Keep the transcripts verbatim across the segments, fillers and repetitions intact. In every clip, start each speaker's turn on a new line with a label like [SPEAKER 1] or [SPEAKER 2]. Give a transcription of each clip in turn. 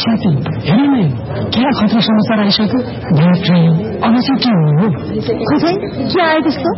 [SPEAKER 1] साथी हेर्नु नि क्या खतरा समाचार आइसक्यो। बाफ्रे अब चाहिँ के हुनु
[SPEAKER 2] खोइ के आयो त्यस्तो?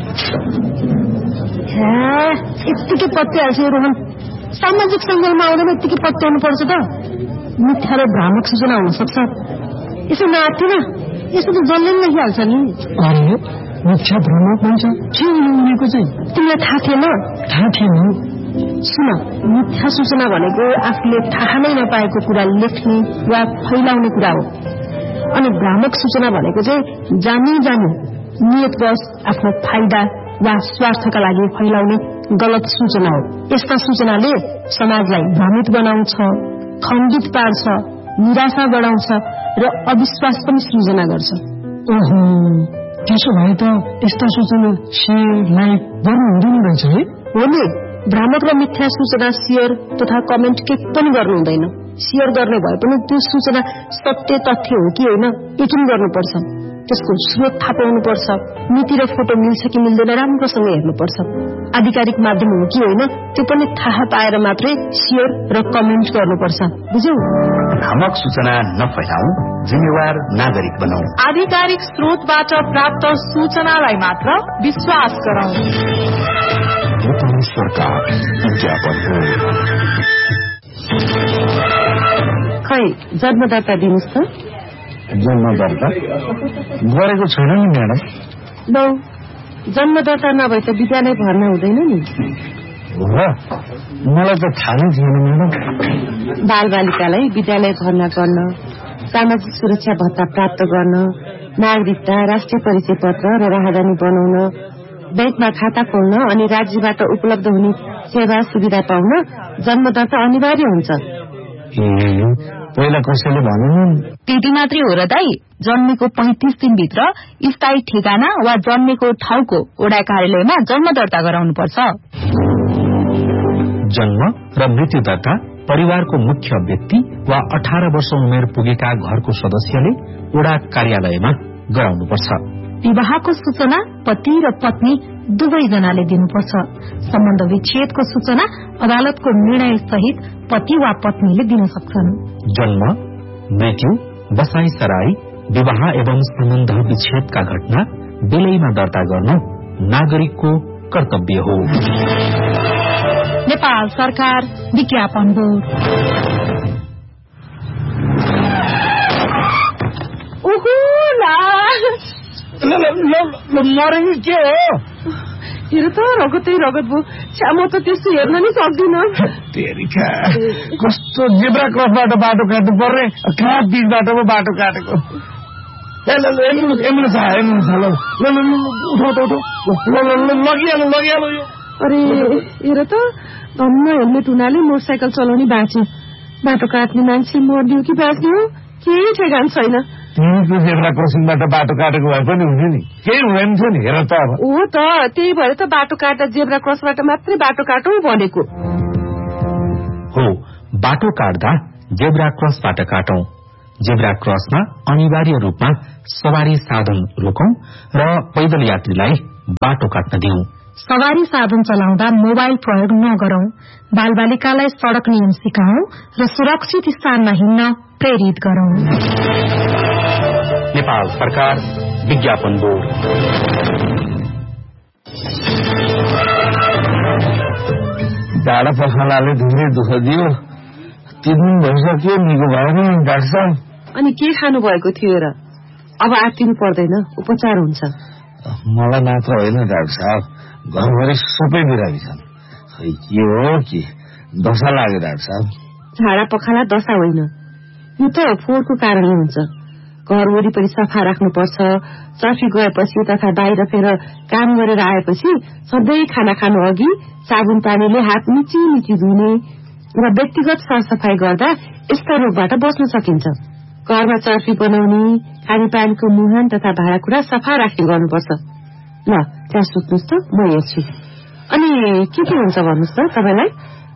[SPEAKER 2] यत्तिकै पत्याइहाल्छ यो रोहन। सामाजिक सञ्जालमा आउँदैन यत्तिकै पत्याउनु पर्छ त। मिथ्या र भ्रामक सूचना हुन सक्छ। यसो नआत्थेन यसो त जसले पनि लेखिहाल्छ नि।
[SPEAKER 1] अरे मिथ्या भ्रामक भन्छ के उनीको चाहिँ
[SPEAKER 2] तिमीलाई थाहा थिएन?
[SPEAKER 1] थाहा थिएन।
[SPEAKER 2] सुन, मिथ्या सूचना भनेको आफूले थाहा नै नपाएको कुरा लेख्ने वा फैलाउने कुरा हो। अनि भ्रामक सूचना भनेको चाहिँ जानी जानी नियतवश आफ्नो फाइदा वा स्वार्थका लागि फैलाउने गलत सूचना हो। यस्ता सूचनाले समाजलाई भ्रमित बनाउँछ, खण्डित पार्छ, निराशा बढाउँछ र अविश्वास पनि सृजना गर्छ।
[SPEAKER 1] ओहो, त्यसो भए त यस्ता सूचना सेयर लाइक गर्नु हुँदैन रहेछ है?
[SPEAKER 2] हो नि, भ्रामक र मिथ्या सूचना शेयर तथा कमेन्ट के पनि गर्नु हुँदैन। शेयर गर्ने भए पनि त्यो सूचना सत्य तथ्य हो कि होइन यकिन गर्नुपर्छ। त्यसको स्रोत थाहा पाउनुपर्छ। मिति र फोटो मिल्छ कि मिल्दैन राम्रोसँग हेर्नुपर्छ। आधिकारिक माध्यम हो कि होइन त्यो पनि थाहा पाएर मात्रै शेयर र कमेन्ट गर्नुपर्छ। बुझ्यौ?
[SPEAKER 3] भ्रामक सूचना नफैलाऊ, जिम्मेवार नागरिक बनाऊ।
[SPEAKER 4] आधिकारिक स्रोतबाट प्राप्त सूचनालाई मात्र विश्वास गरौं।
[SPEAKER 3] सरकार विज्ञापन हो।
[SPEAKER 2] खै जन्मदर्ता दिनुहोस् त।
[SPEAKER 3] जन्मदर्ता गरेको छैन नि म्याडम।
[SPEAKER 2] लौ, जन्मदर्ता नभए त विद्यालय भर्ना हुँदैन नि।
[SPEAKER 3] हो र? मलाई त थाहा नै थिएन म्याडम।
[SPEAKER 2] बालबालिकालाई विद्यालय भर्ना गर्न, सामाजिक सुरक्षा भत्ता प्राप्त गर्न, नागरिकता, राष्ट्रिय परिचय पत्र र राहदानी बनाउन, बैंकमा खाता खोल्न अनि राज्यबाट उपलब्ध हुने सेवा सुविधा पाउन जन्मदर्ता अनिवार्य हुन्छ।
[SPEAKER 3] पहिला कसैले भनेन?
[SPEAKER 4] त्यति मात्रै हो र दाई? जन्मेको पैंतिस दिनभित्र स्थायी ठेगाना वा जन्मेको ठाउँको वडा कार्यालयमा जन्म दर्ता गराउनु पर्छ।
[SPEAKER 5] जन्म र मृत्यु दर्ता परिवारको मुख्य व्यक्ति वा अठार वर्ष उमेर पुगेका घरको सदस्यले वडा कार्यालयमा गराउनुपर्छ।
[SPEAKER 4] विवाहको सूचना पति र पत्नी दुवैजनाले दिनुपर्छ। सम्बन्ध विच्छेदको सूचना अदालतको निर्णय सहित पति वा पत्नीले दिन सक्छन्।
[SPEAKER 5] जन्म, मृत्यु, बसाई सराई, विवाह एवं सम्बन्ध विच्छेदका घटना बेलैमा दर्ता गर्नु नागरिकको कर्तव्य हो।
[SPEAKER 4] नेपाल सरकार विज्ञापन बोर्ड।
[SPEAKER 1] मरेको के हो?
[SPEAKER 2] हेर त रगतै रगत भयो। छ्या म त त्यस्तो हेर्न नै सक्दिन।
[SPEAKER 1] कस्तो जेब्रा क्रसबाट बाटो काट्नु पर्ने, कहाँ बीच बाटोमा बाटो काटेको। एम्बुलेन्स एम्बुलेन्स एम्बुलेन्स लगिहाल्नु लगिहाल्नु यो।
[SPEAKER 2] अरे हेर त, धन्न हेलमेट हुनाले मोटरसाइकल चलाउने बाँच्यो। बाटो काट्ने मान्छे मर्दियो कि बाँच्ने हो केही ठेगान छैन।
[SPEAKER 1] तिमीको जेब्रा क्रसिङबाट बाटो काटेको भए पनि हुने नि, केही हुँदैन थियो नि। हेर त अब
[SPEAKER 2] हो त, त्यही भएर त बाटो काट्दा जेब्रा क्रसबाट मात्रै बाटो काटौँ भनेको
[SPEAKER 5] हो। बाटो काट्दा जेब्रा क्रसबाट काटौं। जेब्रा क्रसमा अनिवार्य रूपमा सवारी साधन रोकौं र पैदल यात्रीलाई बाटो काट्न दिउँ।
[SPEAKER 4] सवारी साधन चलाउँदा मोबाइल प्रयोग नगरौं। बालबालिकालाई सड़क नियम सिकाउँ र सुरक्षित स्थानमा हिँड्न प्रेरित गरौं।
[SPEAKER 5] नेपाल सरकार विज्ञापन बोर्ड।
[SPEAKER 1] डाँडा पखालाले धेरै दुःख दियो। तीन दिन भइसक्यो, निको भएन डाक्टर साहब।
[SPEAKER 2] अनि के खानु भएको थियो र? अब आत्तिनु पर्दैन, उपचार हुन्छ।
[SPEAKER 1] मलाई मात्र होइन डाक्टर साहब, घरभरि सबै बिरामी छन्। खै के हो कि दशा लाग्यो डाक्टर साहब?
[SPEAKER 2] झाडा पखाला दशा होइन, यो त फोहोरको कारणले हुन्छ। घर वरिपरि सफा राख्नुपर्छ। चर्फी गएपछि तथा बाहिर फेर काम गरेर आएपछि सधैँ खाना खानु अघि साबुन पानीले हात मिची मिची धुने र व्यक्तिगत सरसफाई गर्दा यस्ता रोगबाट बच्न सकिन्छ। घरमा चर्फी बनाउने, खानेपानीको मुहान तथा भाँडाकुँडा सफा राख्ने गर्नुपर्छ। ल त्यहाँ सुत्नुहोस् त, म हेर्छु। अनि के के हुन्छ भन्नुहोस् त तपाईँलाई?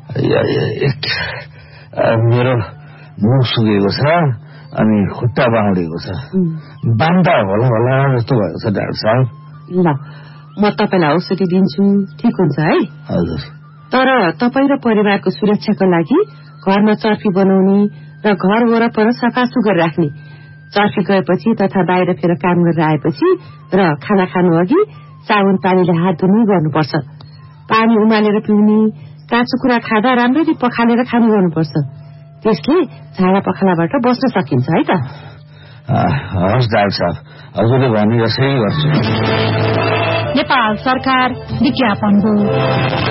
[SPEAKER 1] मेरो मुख सुकेको छ अनि खुट्टा बाँडेको छ। बान्दा होला होला जस्तो भएको छ डाक्टर साहब।
[SPEAKER 2] ल म तपाईँलाई औषधि दिन्छु, ठिक हुन्छ है?
[SPEAKER 1] हजुर।
[SPEAKER 2] तर तपाईँ र परिवारको सुरक्षाको लागि घरमा चर्फी बनाउने र घर वरपर सफा सुग्घर राख्ने, चर्की गएपछि तथा बाहिर फेर काम गरेर आएपछि र खाना खानु अघि साबुन पानीले हात धुने गर्नुपर्छ। पानी उमालेर पिउने, काँचो कुरा खाँदा राम्ररी पखालेर खानु गर्नुपर्छ। त्यसले झाडा पखालाबाट बस्न सकिन्छ है त।
[SPEAKER 1] हस् डाक्टर साहब, हजुरले भने जसै गर्छु।
[SPEAKER 4] नेपाल सरकार विज्ञापन हो।